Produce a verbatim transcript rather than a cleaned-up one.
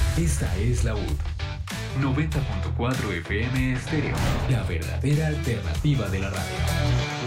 Esta es la U D noventa punto cuatro F M Estéreo, la verdadera alternativa de la radio.